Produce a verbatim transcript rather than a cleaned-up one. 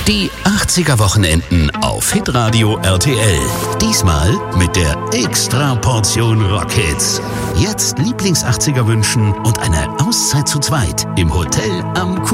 Die achtziger Wochenenden auf Hitradio R T L. Diesmal mit der Extra-Portion Rockhits. Jetzt Lieblings-achtziger wünschen und eine Auszeit zu zweit im Hotel am Kuh.